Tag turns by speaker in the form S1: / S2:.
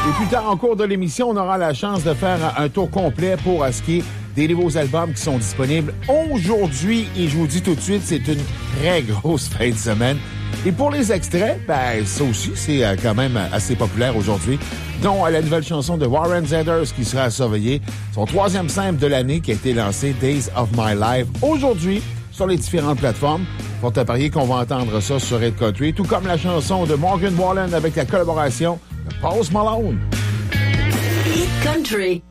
S1: Et plus tard, en cours de l'émission, on aura la chance de faire un tour complet pour ce qui est des nouveaux albums qui sont disponibles aujourd'hui. Et je vous dis tout de suite, c'est une très grosse fin de semaine. Et pour les extraits, ben ça aussi, c'est quand même assez populaire aujourd'hui, dont la nouvelle chanson de Warren Zeders qui sera à surveiller, son 3e simple de l'année qui a été lancé, Days of My Life, aujourd'hui sur les différentes plateformes. Pour te parier qu'on va entendre ça sur Red Country, tout comme la chanson de Morgan Wallen avec la collaboration de Post Malone.
S2: Hit Country.